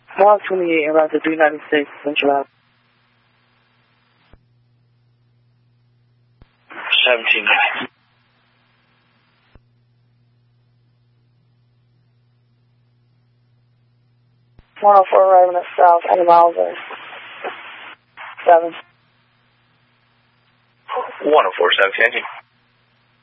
Block 28 around the 396 Central Ave. 17. 104 arriving at South, any miles there? 7. 104, 17.